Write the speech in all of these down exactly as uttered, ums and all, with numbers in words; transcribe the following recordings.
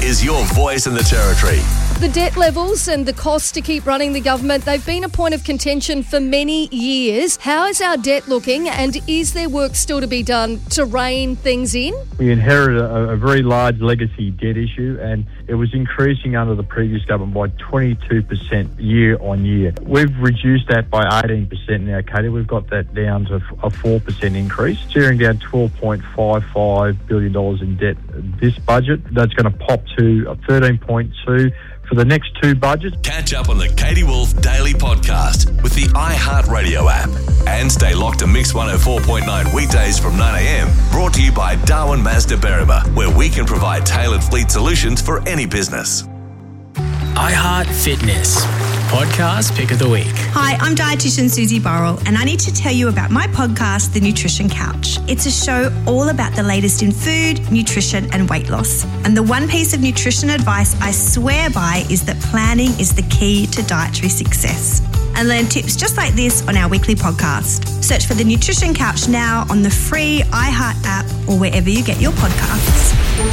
is your voice in the Territory. The debt levels and the costs to keep running the government, they've been a point of contention for many years. How is our debt looking, and is there work still to be done to rein things in? We inherited a, a very large legacy debt issue, and it was increasing under the previous government by twenty-two percent year on year. We've reduced that by eighteen percent now, Katie. We've got that down to a four percent increase, steering down twelve point five five billion dollars in debt this budget. That's going to pop to thirteen point two for the next two budgets. Catch up on the Katie Wolf Daily Podcast with the iHeartRadio app. And stay locked to Mix one oh four point nine weekdays from nine a.m. Brought to you by Darwin Mazda Berrima, where we can provide tailored fleet solutions for any business. iHeart Fitness Podcast Pick of the Week. Hi, I'm dietitian Susie Burrell, and I need to tell you about my podcast, The Nutrition Couch. It's a show all about the latest in food, nutrition, and weight loss. And the one piece of nutrition advice I swear by is that planning is the key to dietary success. And learn tips just like this on our weekly podcast. Search for The Nutrition Couch now on the free iHeart app or wherever you get your podcasts.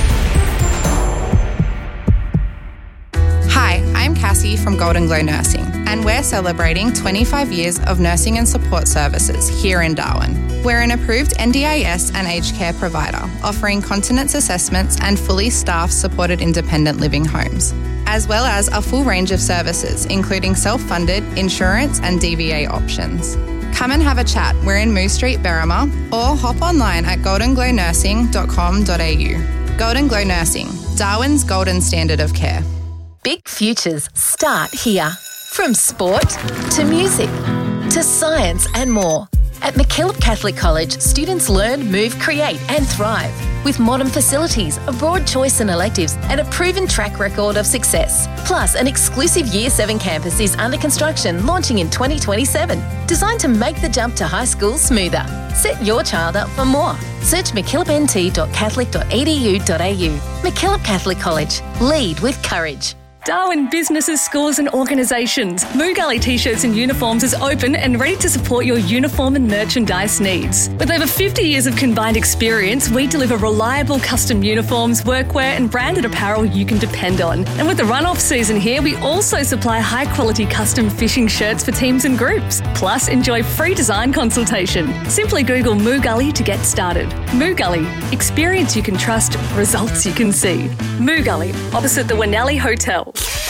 Hi, I'm Cassie from Golden Glow Nursing, and we're celebrating twenty-five years of nursing and support services here in Darwin. We're an approved N D I S and aged care provider, offering continence assessments and fully staffed supported independent living homes, as well as a full range of services, including self-funded, insurance and D V A options. Come and have a chat. We're in Moose Street, Berrima, or hop online at golden glow nursing dot com dot a u. Golden Glow Nursing, Darwin's golden standard of care. Big futures start here. From sport to music to science and more. At MacKillop Catholic College, students learn, move, create and thrive. With modern facilities, a broad choice in electives and a proven track record of success. Plus, an exclusive Year seven campus is under construction, launching in twenty twenty-seven. Designed to make the jump to high school smoother. Set your child up for more. Search mackillop n t dot catholic dot e d u dot a u. MacKillop Catholic College. Lead with courage. Darwin businesses, schools and organisations. Moo Gully T-shirts and uniforms is open and ready to support your uniform and merchandise needs. With over fifty years of combined experience, we deliver reliable custom uniforms, workwear and branded apparel you can depend on. And with the run-off season here, we also supply high-quality custom fishing shirts for teams and groups. Plus, enjoy free design consultation. Simply Google Moo Gully to get started. Moo Gully. Experience you can trust, results you can see. Moo Gully, opposite the Winnelli Hotel.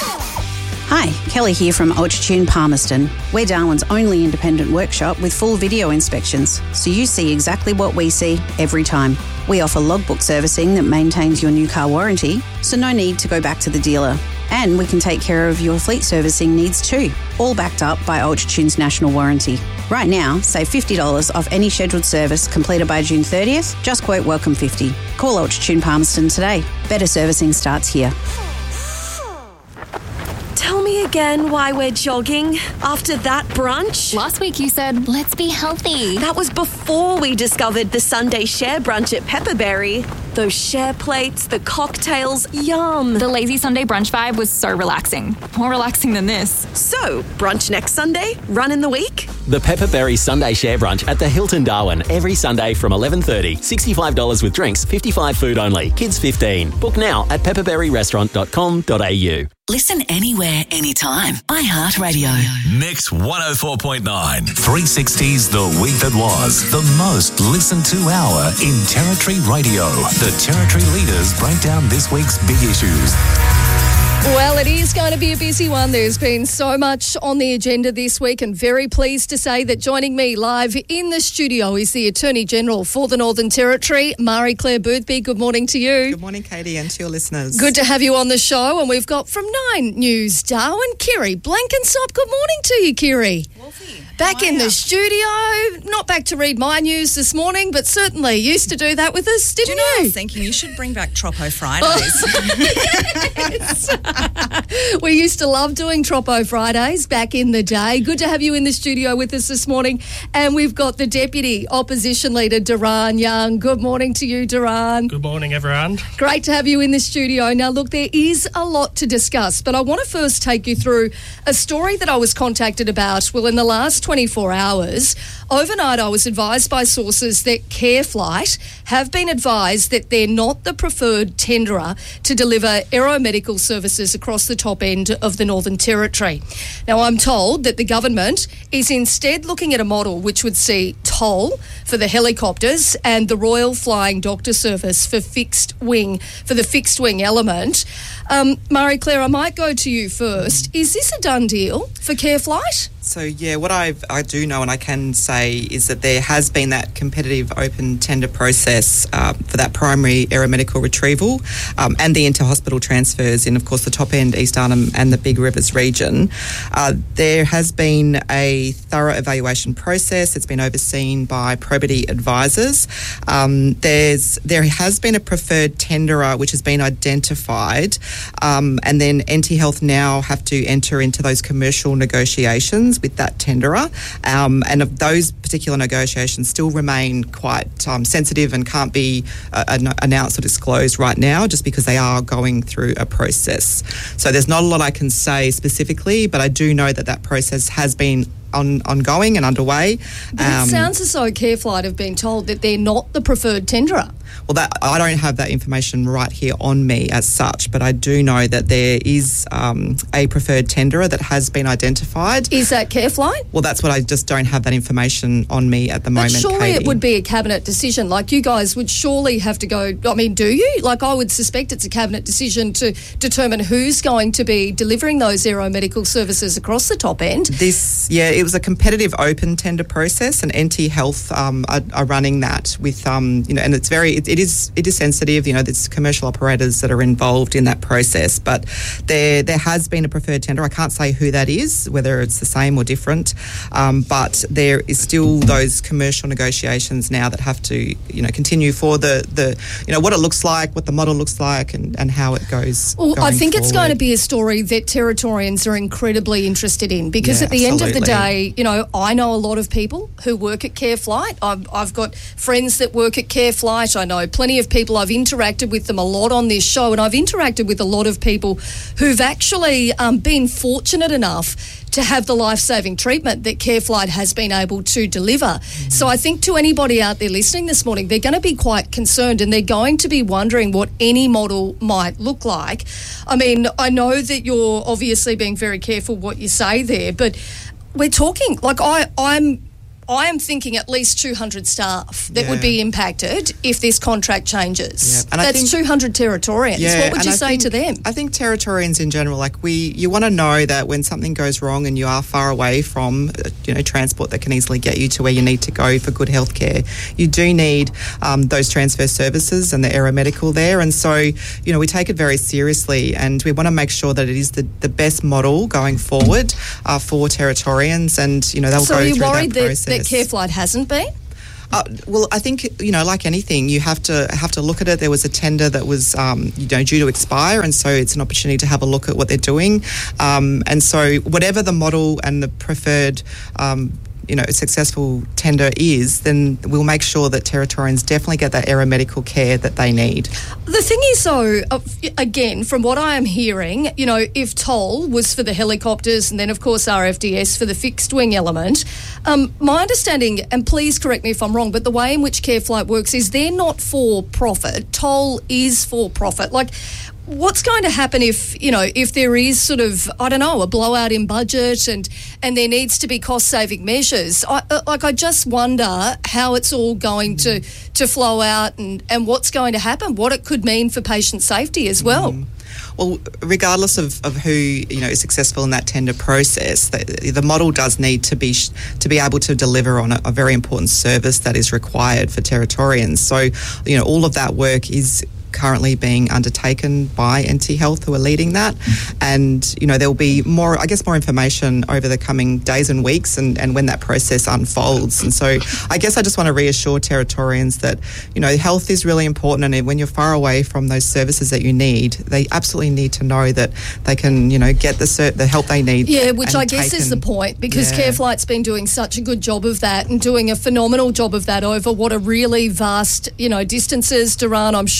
Hi, Kelly here from Ultratune Palmerston. We're Darwin's only independent workshop with full video inspections, so you see exactly what we see every time. We offer logbook servicing that maintains your new car warranty, so no need to go back to the dealer. And we can take care of your fleet servicing needs too, all backed up by Ultratune's national warranty. Right now, save fifty dollars off any scheduled service completed by June thirtieth. Just quote Welcome fifty. Call Ultratune Palmerston today. Better servicing starts here. Tell me again why we're jogging after that brunch. Last week you said, let's be healthy. That was before we discovered the Sunday share brunch at Pepperberry. Those share plates, the cocktails, yum. The lazy Sunday brunch vibe was so relaxing. More relaxing than this. So, brunch next Sunday? Run in the week? The Pepperberry Sunday Share Brunch at the Hilton Darwin every Sunday from eleven thirty. sixty-five dollars with drinks, fifty-five food only. Kids fifteen. Book now at pepperberry restaurant dot com dot a u. Listen anywhere, anytime. iHeartRadio. Mix one oh four point nine. three sixty's The Week That Was. The most listened to hour in Territory Radio. The Territory leaders break down this week's big issues. Well, it is going to be a busy one. There's been so much on the agenda this week, and very pleased to say that joining me live in the studio is the Attorney General for the Northern Territory, Marie-Claire Boothby. Good morning to you. Good morning, Katie, and to your listeners. Good to have you on the show. And we've got from Nine News Darwin, Kiri Blankensop. Good morning to you, Kiri. Wolfie, back in the studio. Not back to read my news this morning, but certainly used to do that with us, didn't do you? Know, you? I was thinking you should bring back Troppo Fridays. Yes. We used to love doing Troppo Fridays back in the day. Good to have you in the studio with us this morning. And we've got the Deputy Opposition Leader, Duran Young. Good morning to you, Duran. Good morning, everyone. Great to have you in the studio. Now, look, there is a lot to discuss, but I want to first take you through a story that I was contacted about. Well, in the last twenty-four hours, overnight I was advised by sources that CareFlight have been advised that they're not the preferred tenderer to deliver aeromedical services across the top end of the Northern Territory. Now, I'm told that the government is instead looking at a model which would see toll for the helicopters and the Royal Flying Doctor Service for fixed wing, for the fixed wing element. Um, Marie-Claire, I might go to you first. Is this a done deal for CareFlight? So, yeah, what I've, I do know and I can say is that there has been that competitive open tender process um, for that primary aeromedical retrieval um, and the inter-hospital transfers in, of course, the top end, East Arnhem and the Big Rivers region. Uh, there has been a thorough evaluation process. It's been overseen by Probity Advisors. Um, there's There has been a preferred tenderer which has been identified, um, and then N T Health now have to enter into those commercial negotiations with that tenderer, um, and of those particular negotiations still remain quite um, sensitive and can't be uh, an- announced or disclosed right now just because they are going through a process. So there's not a lot I can say specifically, but I do know that that process has been on, ongoing and underway. But um, it sounds as though CareFlight have been told that they're not the preferred tenderer. Well, that I don't have that information right here on me as such, but I do know that there is um, a preferred tenderer that has been identified. Is that CareFlight? Well, that's what I just don't have that information on me at the but moment, surely Katie. It would be a cabinet decision. Like, you guys would surely have to go, I mean, do you? Like, I would suspect it's a cabinet decision to determine who's going to be delivering those aeromedical services across the top end. This, yeah, it was a competitive open tender process, and N T Health um, are, are running that with, um, you know, and it's very, it, it is it is sensitive. You know, there's commercial operators that are involved in that process, but there there has been a preferred tender. I can't say who that is, whether it's the same or different, um, but there is still those commercial negotiations now that have to, you know, continue for the, the you know, what it looks like, what the model looks like, and, and how it goes. Well, I think forward. It's going to be a story that Territorians are incredibly interested in, because Yeah, at the absolutely. end of the day, you know, I know a lot of people who work at CareFlight. I've, I've got friends that work at CareFlight. I know plenty of people. I've interacted with them a lot on this show, and I've interacted with a lot of people who've actually um, been fortunate enough to have the life-saving treatment that CareFlight has been able to deliver. Mm-hmm. So I think to anybody out there listening this morning, they're going to be quite concerned, and they're going to be wondering what any model might look like. I mean, I know that you're obviously being very careful what you say there, but we're talking, like I, I'm I am thinking at least two hundred staff that Yeah. would be impacted if this contract changes. Yeah. And I That's think- two hundred Territorians. Yeah, what would and you I say think- to them? I think Territorians in general, like we, you want to know that when something goes wrong and you are far away from, uh, you know, transport that can easily get you to where you need to go for good healthcare, you do need um, those transfer services and the aeromedical there. And so, you know, we take it very seriously, and we want to make sure that it is the, the best model going forward uh, for Territorians, and, you know, they'll So go are you through worried that that, process. that CareFlight hasn't been? Uh, well, I think, you know, like anything, you have to have to look at it. There was a tender that was, um, you know, due to expire, and so it's an opportunity to have a look at what they're doing. Um, and so whatever the model and the preferred, um, you know, successful tender is, then we'll make sure that Territorians definitely get that aeromedical care that they need. The thing is, though, uh, again, from what I am hearing, you know, if toll was for the helicopters and then, of course, R F D S for the fixed wing element, um, my understanding, and please correct me if I'm wrong, but the way in which CareFlight works is they're not for profit. Toll is for profit. Like, what's going to happen if, you know, if there is sort of, I don't know, a blowout in budget and, and there needs to be cost-saving measures? I, uh, like, I just wonder how it's all going to, to flow out and, and what's going to happen, what it could mean for patient safety as well. Mm. Well, regardless of, of who, you know, is successful in that tender process, the, the model does need to be sh- to be able to deliver on a, a very important service that is required for Territorians. So, you know, all of that work is currently being undertaken by N T Health, who are leading that. And, you know, there will be more, I guess, more information over the coming days and weeks, and, and when that process unfolds. And so I guess I just want to reassure Territorians that, you know, health is really important, and when you're far away from those services that you need, they absolutely need to know that they can, you know, get the ser- the help they need. Yeah, which and I guess is taken- the point, because Yeah. CareFlight's been doing such a good job of that and doing a phenomenal job of that over what are really vast, you know, distances to run. I'm sure out in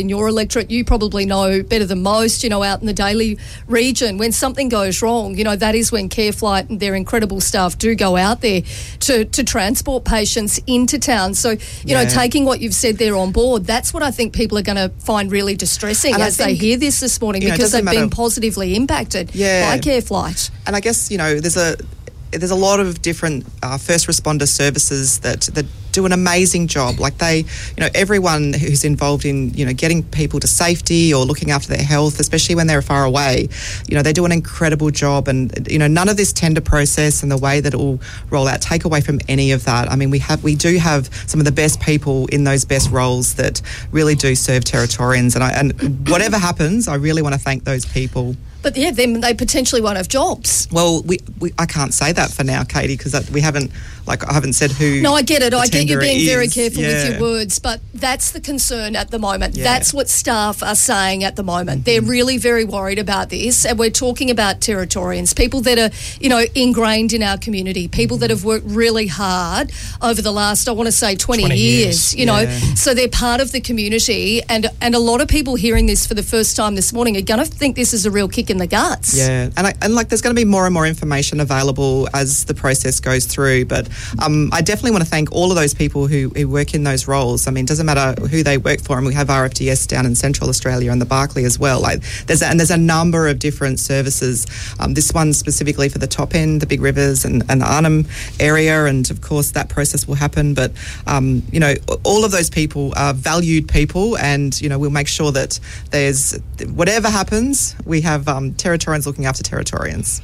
in your electorate, you probably know better than most, you know, out in the Daly region, when something goes wrong, you know, that is when CareFlight and their incredible staff do go out there to, to transport patients into town. So, you yeah. know, taking what you've said there on board, that's what I think people are going to find really distressing and as think, they hear this this morning, you know, because they've matter. been positively impacted yeah. by CareFlight. And I guess, you know, there's a there's a lot of different uh, first responder services that, that do an amazing job. Like they, you know, everyone who's involved in, you know, getting people to safety or looking after their health, especially when they're far away, you know, they do an incredible job. And, you know, none of this tender process and the way that it will roll out take away from any of that. I mean, we have, we do have some of the best people in those best roles that really do serve Territorians. And I, and whatever happens, I really want to thank those people. But yeah, then they potentially won't have jobs. Well, we, we I can't say that for now, Katie, because we haven't, like, I haven't said who. No, I get it. I get you being is. very careful yeah. with your words, but that's the concern at the moment. Yeah. That's what staff are saying at the moment. Mm-hmm. They're really very worried about this, and we're talking about Territorians, people that are, you know, ingrained in our community, people mm-hmm. that have worked really hard over the last, I want to say, twenty, twenty years, years, you yeah. know, so they're part of the community, and and a lot of people hearing this for the first time this morning are going to think this is a real kick in the guts. Yeah, and I, and like there's going to be more and more information available as the process goes through, but um, I definitely want to thank all of those people who, who work in those roles. I mean, it doesn't matter who they work for, and we have R F D S down in Central Australia and the Barkly as well. Like there's a, and there's a number of different services. Um, this one specifically for the top end, the Big Rivers and, and the Arnhem area, and of course that process will happen. But um, you know, all of those people are valued people, and you know we'll make sure that there's whatever happens, we have um, Territorians looking after Territorians.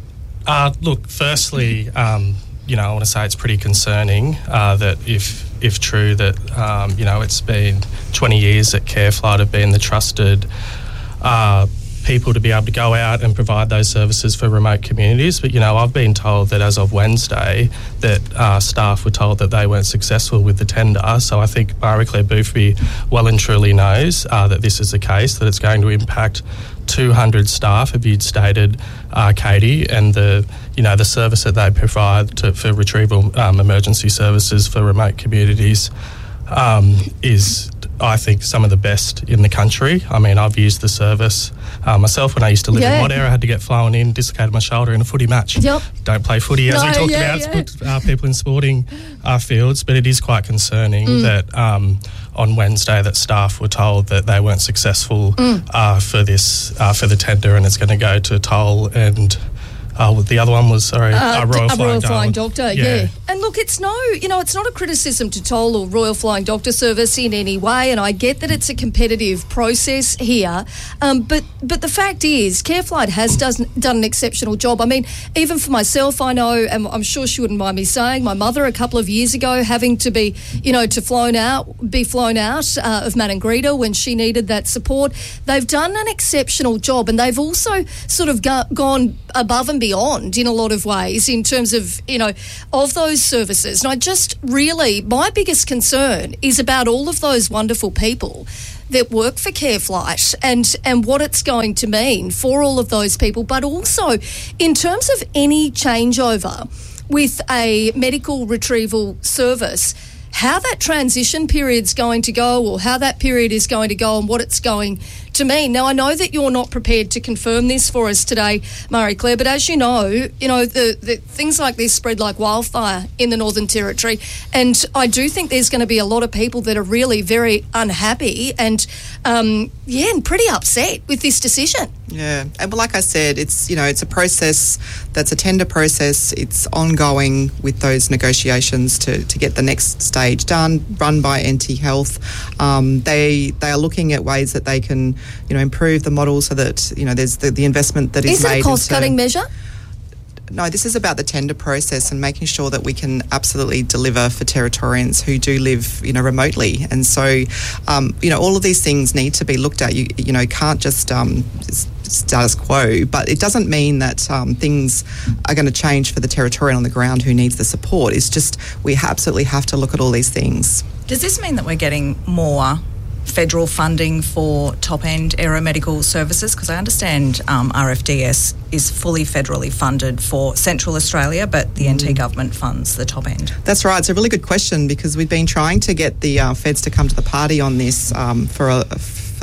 Uh, look, firstly, um, you know, I want to say it's pretty concerning uh, that if if true that, um, you know, it's been twenty years that CareFlight have been the trusted uh, people to be able to go out and provide those services for remote communities. But, you know, I've been told that as of Wednesday that uh, staff were told that they weren't successful with the tender. So I think Marie-Claire Boothby well and truly knows uh, that this is the case, that it's going to impact two hundred staff, as you'd stated, uh, Katie, and the you know the service that they provide to, for retrieval um, emergency services for remote communities um, is, I think, some of the best in the country. I mean, I've used the service uh, myself when I used to live yeah. in Modair. I had to get flown in, dislocated my shoulder in a footy match. Yep. Don't play footy, as no, we talked yeah, about, yeah. Uh, people in sporting uh, fields, but it is quite concerning mm. that um, on Wednesday that staff were told that they weren't successful mm. uh, for this uh, for the tender, and it's going to go to Toll and uh, the other one was sorry, uh, uh, Royal, a Flying, Royal Flying Doctor. Yeah. yeah. And look, it's no, you know, it's not a criticism to Toll or Royal Flying Doctor Service in any way, and I get that it's a competitive process here, um, but but the fact is, CareFlight has does, done an exceptional job. I mean, even for myself, I know, and I'm sure she wouldn't mind me saying, my mother a couple of years ago having to be, you know, to flown out, be flown out uh, of Maningrida when she needed that support. They've done an exceptional job, and they've also sort of go, gone above and beyond in a lot of ways in terms of, you know, of those services. And I just really, my biggest concern is about all of those wonderful people that work for CareFlight and, and what it's going to mean for all of those people, but also in terms of any changeover with a medical retrieval service, how that transition period's going to go, or how that period is going to go, and what it's going to mean. Now, I know that you're not prepared to confirm this for us today, Marie-Claire, but as you know, you know, the, the things like this spread like wildfire in the Northern Territory, and I do think there's going to be a lot of people that are really very unhappy and, um, yeah, and pretty upset with this decision. Yeah, and like I said, it's, you know, it's a process that's a tender process. It's ongoing with those negotiations to, to get the next stage done, run by N T Health. Um, they they are looking at ways that they can, you know, improve the model so that, you know, there's the, the investment that is, is made. Is it a cost-cutting measure? No, this is about the tender process and making sure that we can absolutely deliver for Territorians who do live, you know, remotely. And so, um, you know, all of these things need to be looked at. You, you know, can't just um, status quo, but it doesn't mean that um, things are going to change for the Territorian on the ground who needs the support. It's just we absolutely have to look at all these things. Does this mean that we're getting more federal funding for top-end aeromedical services? Because I understand um, R F D S is fully federally funded for Central Australia, but the mm. N T government funds the top end. That's right. It's a really good question because we've been trying to get the uh, feds to come to the party on this um, for a, for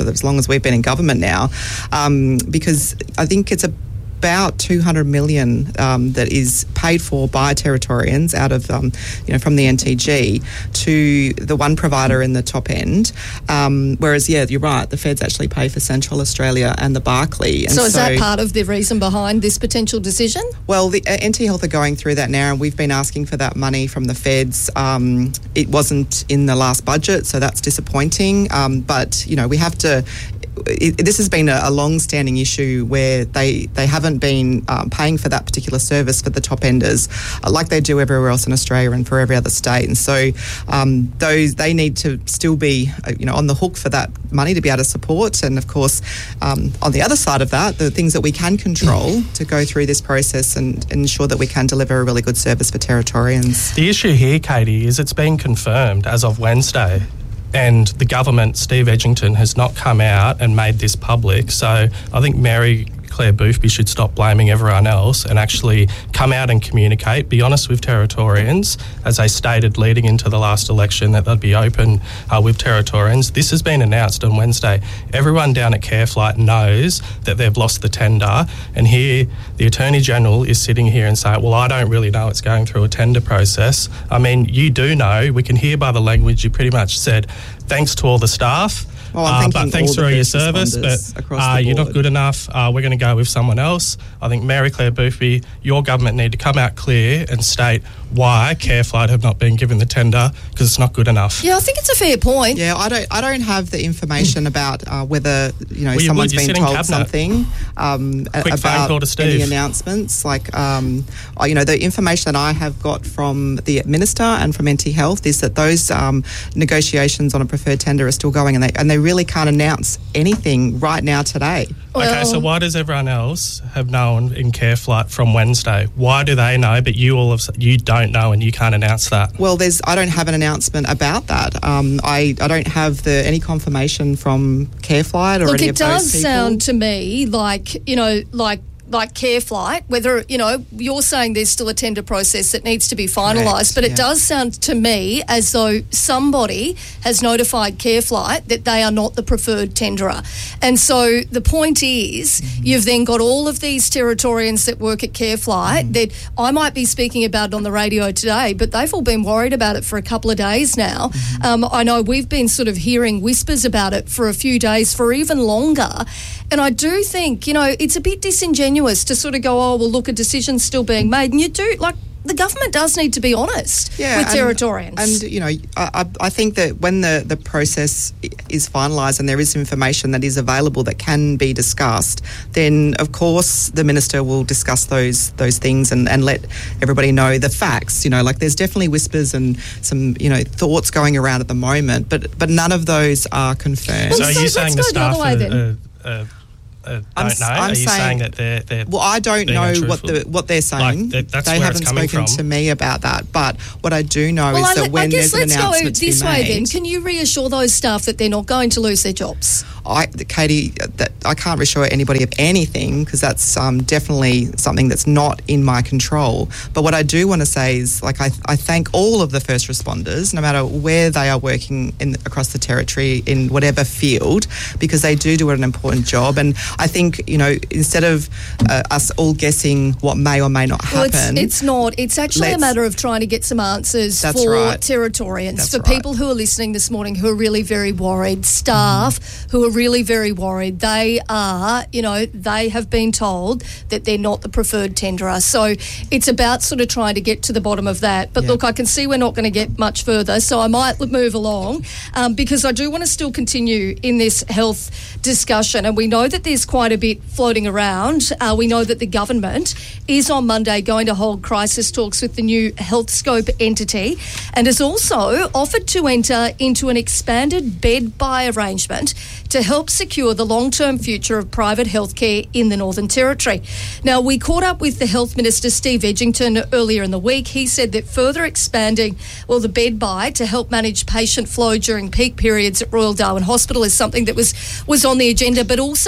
for as long as we've been in government now, um, because I think it's a about two hundred million um, that is paid for by Territorians out of, um, you know, from the N T G to the one provider in the top end. Um, whereas, yeah, you're right, the feds actually pay for Central Australia and the Barclay. And so is so, that part of the reason behind this potential decision? Well, the uh, N T Health are going through that now, and we've been asking for that money from the feds. Um, it wasn't in the last budget, so that's disappointing. Um, but, you know, we have to... It, this has been a, a long-standing issue where they, they haven't been um, paying for that particular service for the top enders uh, like they do everywhere else in Australia and for every other state. And so um, those they need to still be uh, you know on the hook for that money to be able to support. And of course, um, on the other side of that, the things that we can control to go through this process and ensure that we can deliver a really good service for Territorians. The issue here, Katie, is it's been confirmed as of Wednesday. And the government, Steve Edgington, has not come out and made this public. So I think Mary Claire Boothby should stop blaming everyone else and actually come out and communicate, be honest with Territorians, as they stated leading into the last election that they'd be open uh, with Territorians. This has been announced on Wednesday. Everyone down at Careflight knows that they've lost the tender, and here the Attorney-General is sitting here and saying, well, I don't really know it's going through a tender process. I mean, you do know. We can hear by the language you pretty much said, thanks to all the staff. Well, I'm uh, but thanks all for all your service, but uh, you're not good enough. Uh, we're going to go with someone else. I think Mary Claire Boothby, your government need to come out clear and state why Careflight have not been given the tender, because it's not good enough. Yeah, I think it's a fair point. Yeah, I don't. I don't have the information about uh, whether you know well, you someone's would, been told something um, Quick about phone call to Steve. Any announcements. Like um, you know, the information that I have got from the Minister and from N T Health is that those um, negotiations on a preferred tender are still going, and they and they really can't announce anything right now today. Well, okay, so why does everyone else have known in Careflight from Wednesday? Why do they know, but you all have, you don't know and you can't announce that? Well, there's I don't have an announcement about that. Um, I, I don't have the any confirmation from Careflight or Look, any of those people. Look, it does sound to me like, you know, like like Careflight, whether, you know, you're saying there's still a tender process that needs to be finalised, but it yeah. does sound to me as though somebody has notified Careflight that they are not the preferred tenderer. And so the point is, mm-hmm. you've then got all of these Territorians that work at Careflight mm-hmm. that I might be speaking about on the radio today, but they've all been worried about it for a couple of days now. Mm-hmm. Um, I know we've been sort of hearing whispers about it for a few days, for even longer. And I do think, you know, it's a bit disingenuous to sort of go, oh, well, look, a decision's still being made. And you do, like, the government does need to be honest yeah, with and, Territorians. And, you know, I, I think that when the, the process is finalised and there is information that is available that can be discussed, then, of course, the Minister will discuss those those things and, and let everybody know the facts. You know, like there's definitely whispers and some, you know, thoughts going around at the moment, but but none of those are confirmed. Well, so, so are you saying the staff the way, are... Uh, uh, Uh, don't I'm, know. I'm Are you saying, saying that they're, they're well, I don't know what the what they're saying. Like, that's they where haven't it's coming spoken from. to me about that. But what I do know well, is I, that when I guess there's let's an announcement go this to be way made, then. Can you reassure those staff that they're not going to lose their jobs? I, Katie, that I can't reassure anybody of anything because that's um, definitely something that's not in my control. But what I do want to say is, like, I, I thank all of the first responders, no matter where they are working in across the territory in whatever field, because they do do an important job. And I think, you know, instead of uh, us all guessing what may or may not happen, well, it's, it's not. It's actually a matter of trying to get some answers that's for right. Territorians, that's for right. people who are listening this morning who are really very worried, staff mm. who are really very worried. They are, you know, they have been told that they're not the preferred tenderer. So it's about sort of trying to get to the bottom of that. But yeah. look, I can see we're not going to get much further, so I might move along um, because I do want to still continue in this health discussion. And we know that there's quite a bit floating around. Uh, we know that the government is on Monday going to hold crisis talks with the new HealthScope entity and has also offered to enter into an expanded bed buy arrangement to help secure the long-term future of private healthcare in the Northern Territory. Now, we caught up with the Health Minister, Steve Edgington, earlier in the week. He said that further expanding, well, the bed buy to help manage patient flow during peak periods at Royal Darwin Hospital is something that was, was on the agenda, but also in terms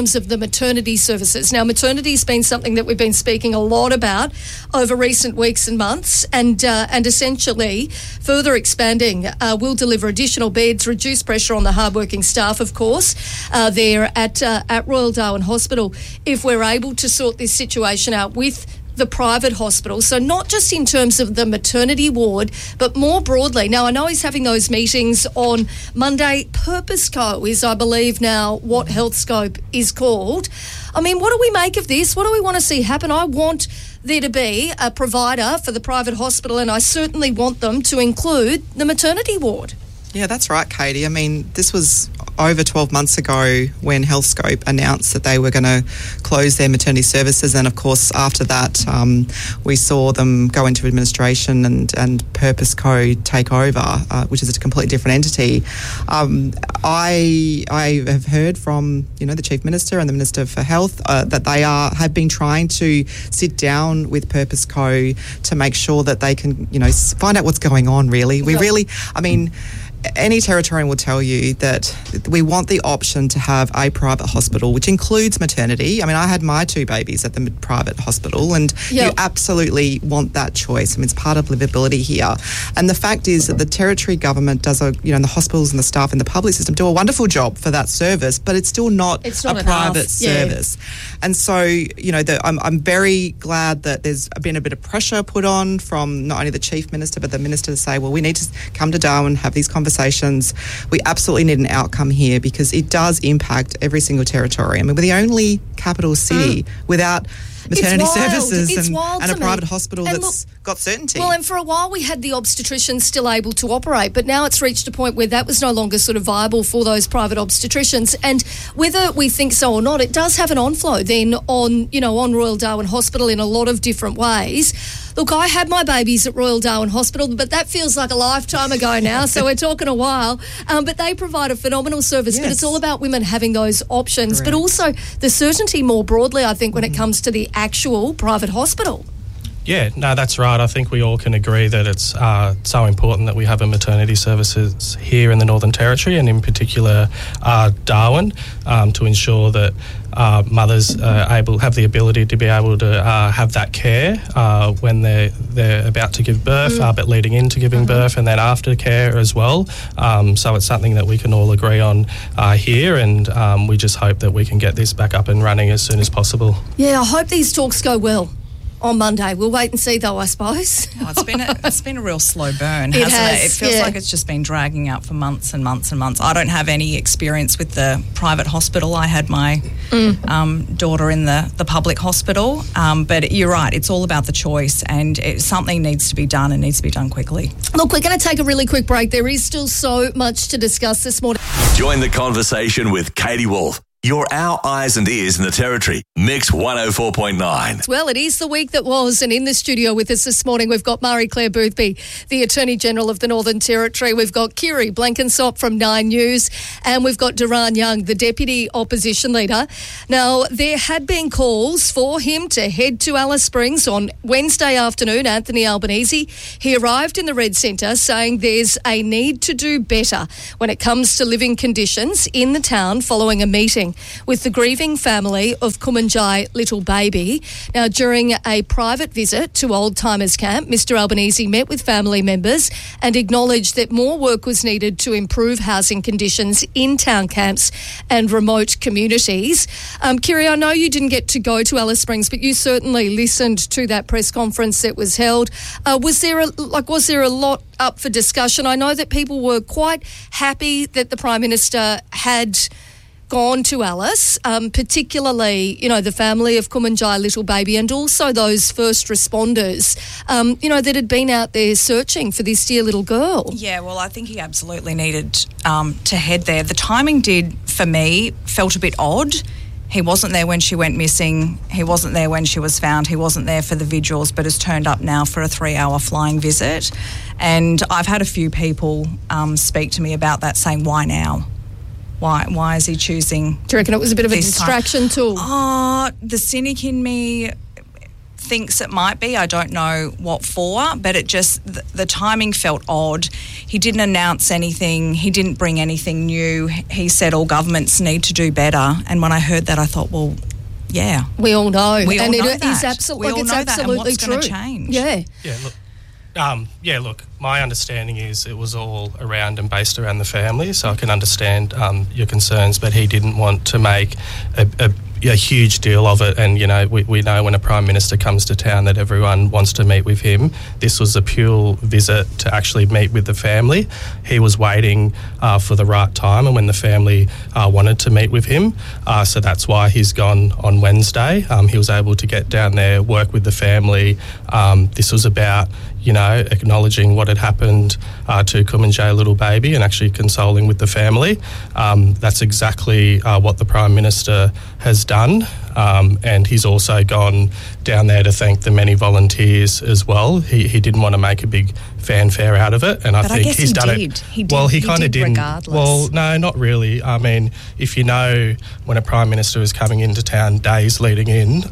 terms of the maternity services. Now, maternity's been something that we've been speaking a lot about over recent weeks and months, and uh, and essentially further expanding uh, will deliver additional beds, reduce pressure on the hardworking staff, of course, uh, there at uh, at Royal Darwin Hospital, if we're able to sort this situation out with the private hospital. So not just in terms of the maternity ward, but more broadly. Now, I know he's having those meetings on Monday. Purpose Co is, I believe now, what Healthscope is called. I mean, what do we make of this? What do we want to see happen? I want there to be a provider for the private hospital, and I certainly want them to include the maternity ward. Yeah, that's right, Katie. I mean, this was over twelve months ago when Healthscope announced that they were going to close their maternity services, and of course after that um, we saw them go into administration and, and Purpose Co take over, uh, which is a completely different entity. Um, I I have heard from you know the Chief Minister and the Minister for Health uh, that they are have been trying to sit down with Purpose Co to make sure that they can you know find out what's going on. Really, we really, I mean. Any Territorian will tell you that we want the option to have a private hospital, which includes maternity. I mean, I had my two babies at the private hospital, and yep. you absolutely want that choice. I mean, it's part of livability here. And the fact is that the Territory government does, a, you know, and the hospitals and the staff in the public system do a wonderful job for that service, but it's still not, it's not a enough. private service. Yeah. And so, you know, the, I'm, I'm very glad that there's been a bit of pressure put on from not only the Chief Minister, but the Minister to say, well, we need to come to Darwin, have these conversations. We absolutely need an outcome here because it does impact every single territory. I mean, we're the only capital city mm. without maternity services and, and a private me. hospital and that's look, got certainty. Well, and for a while we had the obstetricians still able to operate, but now it's reached a point where that was no longer sort of viable for those private obstetricians. And whether we think so or not, it does have an onflow then on, you know, on Royal Darwin Hospital in a lot of different ways. Look, I had my babies at Royal Darwin Hospital, but that feels like a lifetime ago now, so we're talking a while. Um, but they provide a phenomenal service, yes. but it's all about women having those options, Correct. But also the certainty more broadly, I think, when it comes to the actual private hospital. Yeah, no, that's right. I think we all can agree that it's uh, so important that we have a maternity services here in the Northern Territory, and in particular uh, Darwin, um, to ensure that uh, mothers are able have the ability to be able to uh, have that care uh, when they're they're about to give birth, mm. uh, but leading into giving mm-hmm. birth, and then after care as well. Um, so it's something that we can all agree on uh, here, and um, we just hope that we can get this back up and running as soon as possible. Yeah, I hope these talks go well. On Monday. We'll wait and see, though, I suppose. Oh, it's been a, it's been a real slow burn, it hasn't has, it? It feels yeah. like it's just been dragging out for months and months and months. I don't have any experience with the private hospital. I had my mm. um, daughter in the, the public hospital. Um, but you're right, it's all about the choice, and it, something needs to be done and needs to be done quickly. Look, we're going to take a really quick break. There is still so much to discuss this morning. Join the conversation with Katie Wolf. You're our eyes and ears in the Territory. Mix one oh four point nine. Well, it is the week that was, and in the studio with us this morning, we've got Marie-Claire Boothby, the Attorney General of the Northern Territory. We've got Kiri Blenkinsop from Nine News, and we've got Doron Young, the Deputy Opposition Leader. Now, there had been calls for him to head to Alice Springs on Wednesday afternoon, Anthony Albanese. He arrived in the Red Centre saying there's a need to do better when it comes to living conditions in the town following a meeting with the grieving family of Kumanjai little baby. Now, during a private visit to Old Timers Camp, Mister Albanese met with family members and acknowledged that more work was needed to improve housing conditions in town camps and remote communities. Um, Kiri, I know you didn't get to go to Alice Springs, but you certainly listened to that press conference that was held. Uh, was there a, like was there a lot up for discussion? I know that people were quite happy that the Prime Minister had gone to Alice, um, particularly, you know, the family of Kumanjai little baby, and also those first responders, um, you know, that had been out there searching for this dear little girl. Yeah, well, I think he absolutely needed um, to head there. The timing did, for me, felt a bit odd. He wasn't there when she went missing. He wasn't there when she was found. He wasn't there for the vigils, but has turned up now for a three-hour flying visit. And I've had a few people um, speak to me about that, saying, why now? Why why is he choosing? Do you reckon it was a bit of a distraction time? tool? Oh, the cynic in me thinks it might be. I don't know what for, but it just, the, the timing felt odd. He didn't announce anything. He didn't bring anything new. He said all governments need to do better. And when I heard that, I thought, well, yeah. We all know. We all and know it that. is absolutely, we like all it's know that, and absolutely what's true. going to change? Yeah. Yeah, look. Um, yeah, look, my understanding is it was all around and based around the family, so I can understand um, your concerns, but he didn't want to make a, a, a huge deal of it. And, you know, we, we know when a Prime Minister comes to town that everyone wants to meet with him. This was a pure visit to actually meet with the family. He was waiting uh, for the right time and when the family uh, wanted to meet with him. Uh, so that's why he's gone on Wednesday. Um, he was able to get down there, work with the family. Um, this was about, you know, acknowledging what had happened uh, to Kumanjayi little baby and actually consoling with the family. Um, that's exactly uh, what the Prime Minister has done. Um, and he's also gone down there to thank the many volunteers as well. He he didn't want to make a big fanfare out of it, and I but think I guess he's he done did. it. He did. Well, he, he kind of did didn't. regardless. Well, no, not really. I mean, if you know when a Prime Minister is coming into town days leading in,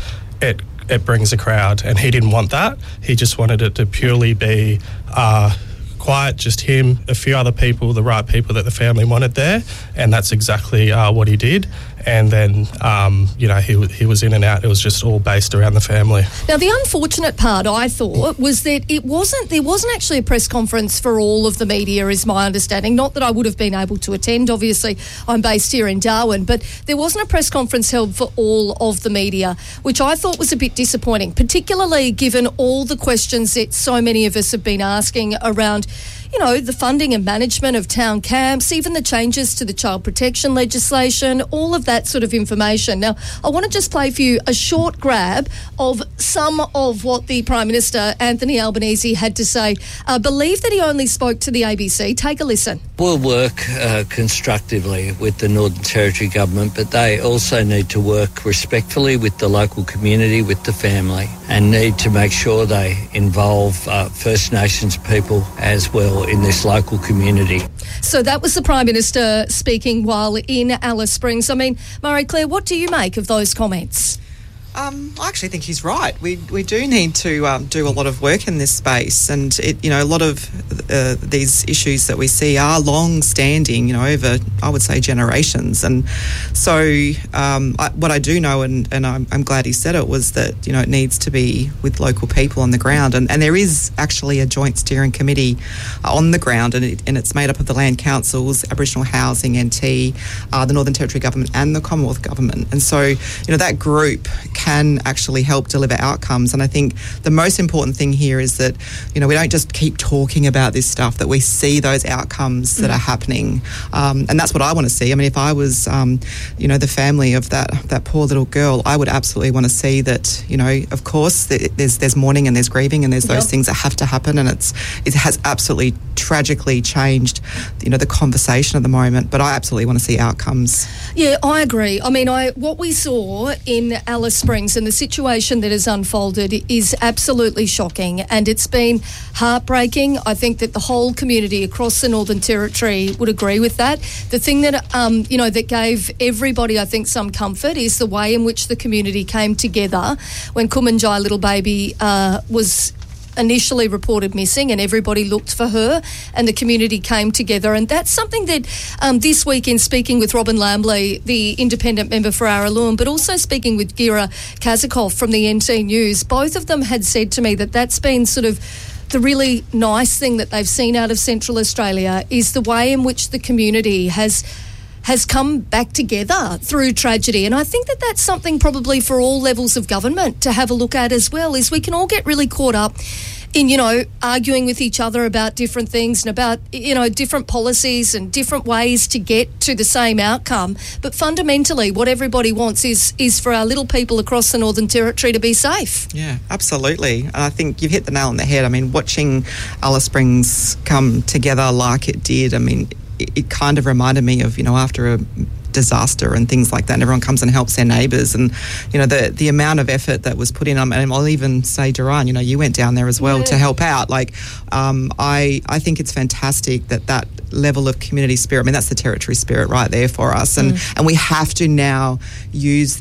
it it brings a crowd, and he didn't want that. He just wanted it to purely be uh, quiet, just him, a few other people, the right people that the family wanted there, and that's exactly uh, what he did. And then, um, you know, he, he was in and out. It was just all based around the family. Now, the unfortunate part, I thought, was that it wasn't, there wasn't actually a press conference for all of the media, is my understanding. Not that I would have been able to attend. Obviously, I'm based here in Darwin, but there wasn't a press conference held for all of the media, which I thought was a bit disappointing, particularly given all the questions that so many of us have been asking around, you know, the funding and management of town camps, even the changes to the child protection legislation, all of that sort of information. Now, I want to just play for you a short grab of some of what the Prime Minister, Anthony Albanese, had to say. I believe that he only spoke to the A B C. Take a listen. We'll work uh, constructively with the Northern Territory Government, but they also need to work respectfully with the local community, with the family, and need to make sure they involve uh, First Nations people as well in this local community. So that was the Prime Minister speaking while in Alice Springs. I mean, Marie-Claire, what do you make of those comments? Um, I actually think he's right. We we do need to um, do a lot of work in this space, and it you know a lot of uh, these issues that we see are long-standing, you know, over I would say generations. And so um, I, what I do know, and, and I'm, I'm glad he said it, was that you know it needs to be with local people on the ground, and, and there is actually a joint steering committee on the ground, and, it, and it's made up of the land councils, Aboriginal Housing, N T, uh, the Northern Territory Government, and the Commonwealth Government. And so you know that group can actually help deliver outcomes. And I think the most important thing here is that, you know, we don't just keep talking about this stuff, that we see those outcomes that mm. are happening. Um, and that's what I want to see. I mean, if I was, um, you know, the family of that that poor little girl, I would absolutely want to see that, you know, of course, there's there's mourning and there's grieving and there's those yep. things that have to happen. And it's it has absolutely tragically changed, you know, the conversation at the moment. But I absolutely want to see outcomes. Yeah, I agree. I mean, I what we saw in Alice Springs and the situation that has unfolded is absolutely shocking, and it's been heartbreaking. I think that the whole community across the Northern Territory would agree with that. The thing that um, you know that gave everybody, I think, some comfort is the way in which the community came together when Kumanjayi little baby uh, was initially reported missing, and everybody looked for her, and the community came together. And that's something that um, this week, in speaking with Robin Lambley, the independent member for Araloon, but also speaking with Gira Kazakov from the N T News, both of them had said to me that that's been sort of the really nice thing that they've seen out of Central Australia, is the way in which the community has has come back together through tragedy. And I think that that's something probably for all levels of government to have a look at as well, is we can all get really caught up in, you know, arguing with each other about different things and about, you know, different policies and different ways to get to the same outcome. But fundamentally, what everybody wants is is for our little people across the Northern Territory to be safe. Yeah, absolutely. And I think you've hit the nail on the head. I mean, watching Alice Springs come together like it did, I mean, it, it kind of reminded me of, you know, after a disaster and things like that, and everyone comes and helps their neighbours, and you know the the amount of effort that was put in. Um, and I'll even say, Duran, you know, you went down there as well yeah. to help out. Like, um, I I think it's fantastic that that level of community spirit. I mean, that's the Territory spirit right there for us, and mm. and we have to now use that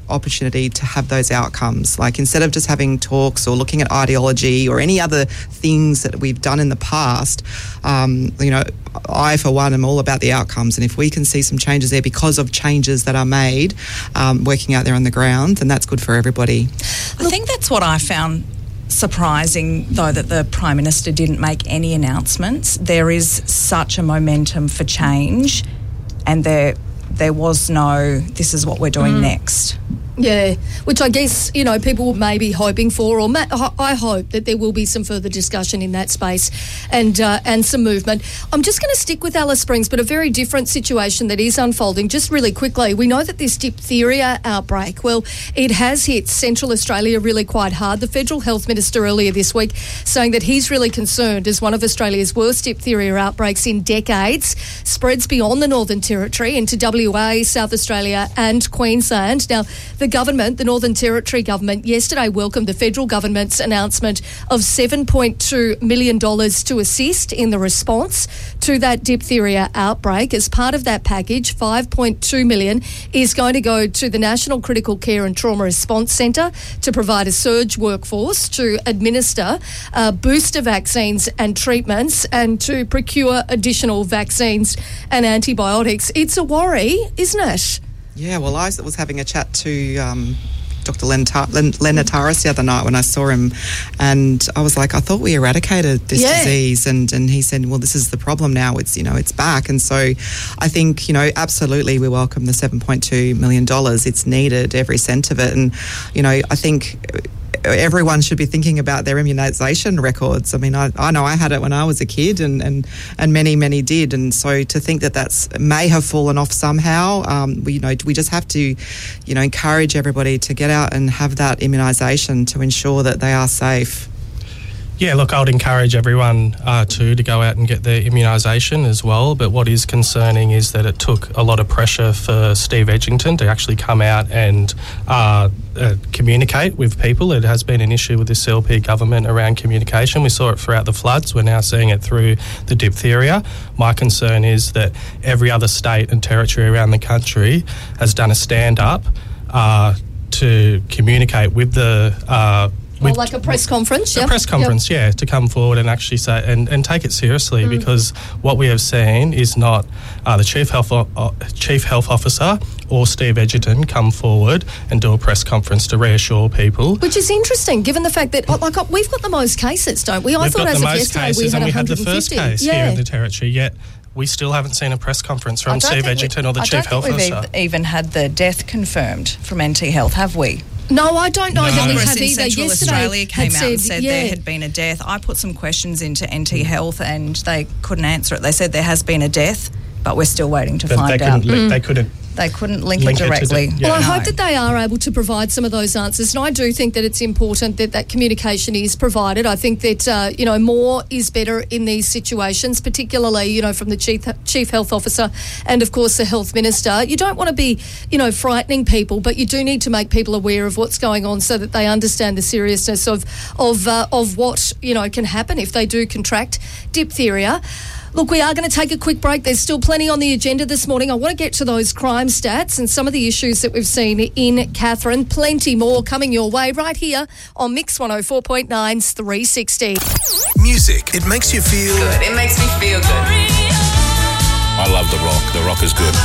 opportunity to have those outcomes. Like, instead of just having talks or looking at ideology or any other things that we've done in the past, um, you know, I, for one, am all about the outcomes. And if we can see some changes there because of changes that are made, um, working out there on the ground, then that's good for everybody. I think that's what I found surprising, though, that the Prime Minister didn't make any announcements. There is such a momentum for change, and there there was no, this is what we're doing mm. next. Yeah, which I guess, you know, people may be hoping for, or ma- I hope that there will be some further discussion in that space and uh, and some movement. I'm just going to stick with Alice Springs, but a very different situation that is unfolding. Just really quickly, we know that this diphtheria outbreak, well, it has hit Central Australia really quite hard. The Federal Health Minister earlier this week saying that he's really concerned as one of Australia's worst diphtheria outbreaks in decades spreads beyond the Northern Territory into W A, South Australia and Queensland. Now, the government, the Northern Territory government, yesterday welcomed the federal government's announcement of seven point two million dollars to assist in the response to that diphtheria outbreak. As part of that package, five point two million dollars is going to go to the National Critical Care and Trauma Response Centre to provide a surge workforce to administer uh, booster vaccines and treatments and to procure additional vaccines and antibiotics. It's a worry, isn't it? Yeah, well, I was having a chat to um, Doctor Len, Tar- Len, Len Nataris the other night when I saw him, and I was like, I thought we eradicated this yeah. disease, and, and he said, well, this is the problem now. It's, you know, it's back. And so I think, you know, absolutely we welcome the seven point two million dollars. It's needed, every cent of it. And, you know, I think everyone should be thinking about their immunisation records. I mean, I, I know I had it when I was a kid, and, and, and many, many did. And so to think that that's may have fallen off somehow, um, we, you know, we just have to, you know, encourage everybody to get out and have that immunisation to ensure that they are safe. Yeah, look, I would encourage everyone uh, too to go out and get their immunisation as well. But what is concerning is that it took a lot of pressure for Steve Edgington to actually come out and uh, uh, communicate with people. It has been an issue with this L P government around communication. We saw it throughout the floods. We're now seeing it through the diphtheria. My concern is that every other state and territory around the country has done a stand-up uh, to communicate with the uh Or like a press conference, A yep. press conference, yep. yeah, to come forward and actually say and, and take it seriously, mm. because what we have seen is not uh, the chief health o- uh, chief health officer or Steve Edgerton come forward and do a press conference to reassure people. Which is interesting, given the fact that like we've got the most cases, don't we? I we've thought got as the of most yesterday cases, we had and we one had hundred the fifty. first case yeah. here in the Territory, yet we still haven't seen a press conference from Steve Edgerton we, or the I chief health don't think officer. we've even had the death confirmed from N T Health, have we? No, I don't know no. that we Congress have in either. Central Yesterday Australia came out said, and said yeah. there had been a death. I put some questions into N T Health and they couldn't answer it. They said there has been a death, but we're still waiting to but find they out. Couldn't, mm. They couldn't. They couldn't link, link it directly. It to the, yeah. Well, I no. hope that they are able to provide some of those answers, and I do think that it's important that that communication is provided. I think that uh, you know more is better in these situations, particularly you know from the chief chief health officer and of course the health minister. You don't want to be you know frightening people, but you do need to make people aware of what's going on so that they understand the seriousness of of uh, of what you know can happen if they do contract diphtheria. Look, we are going to take a quick break. There's still plenty on the agenda this morning. I want to get to those crime stats and some of the issues that we've seen in Katherine. Plenty more coming your way right here on Mix one oh four point nine's three sixty. Music, it makes you feel good. It makes me feel good. I love The Rock. The Rock is good.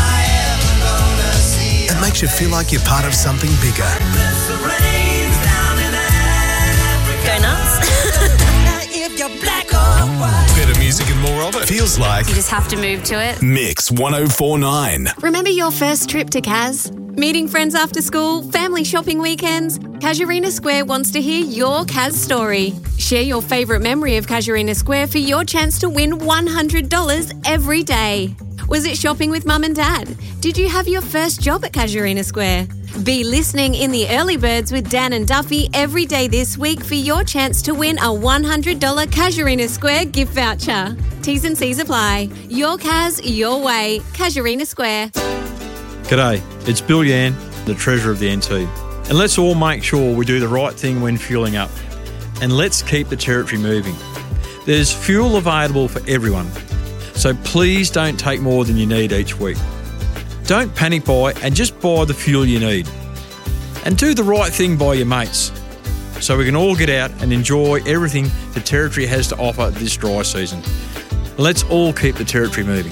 It makes you feel like you're part of something bigger. Go nuts. Better music and more of it. Feels like you just have to move to it. Mix one oh four point nine. Remember your first trip to Kaz? Meeting friends after school, family shopping weekends? Casuarina Square wants to hear your Kaz story. Share your favourite memory of Casuarina Square for your chance to win one hundred dollars every day. Was it shopping with mum and dad? Did you have your first job at Casuarina Square? Be listening in the early birds with Dan and Duffy every day this week for your chance to win a one hundred dollars Casuarina Square gift voucher. T's and C's apply. Your Kaz, your way. Casuarina Square. G'day, it's Bill Yan, the Treasurer of the N T. And let's all make sure we do the right thing when fuelling up. And let's keep the Territory moving. There's fuel available for everyone. So please don't take more than you need each week. Don't panic buy and just buy the fuel you need. And do the right thing by your mates so we can all get out and enjoy everything the Territory has to offer this dry season. Let's all keep the Territory moving.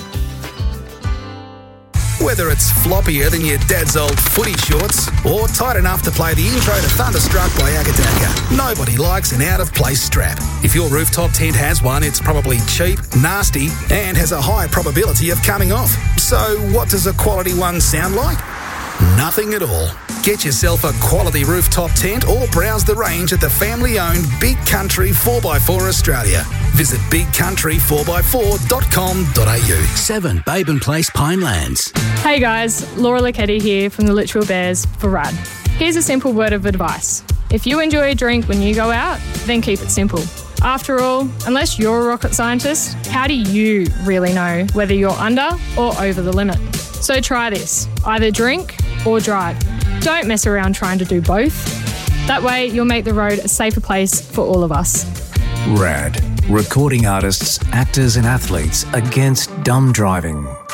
Whether it's floppier than your dad's old footy shorts or tight enough to play the intro to Thunderstruck by Agataka, nobody likes an out-of-place strap. If your rooftop tent has one, it's probably cheap, nasty, and has a high probability of coming off. So what does a quality one sound like? Nothing at all. Get yourself a quality rooftop tent or browse the range at the family-owned Big Country four by four Australia. Visit big country four by four dot com dot a u. seven Baben Place, Pinelands. Hey guys, Laura Licketti here from the Litchfield Bears for RAD. Here's a simple word of advice. If you enjoy a drink when you go out, then keep it simple. After all, unless you're a rocket scientist, how do you really know whether you're under or over the limit? So try this. Either drink or drive. Don't mess around trying to do both. That way you'll make the road a safer place for all of us. RAD. Recording artists, actors and athletes against dumb driving.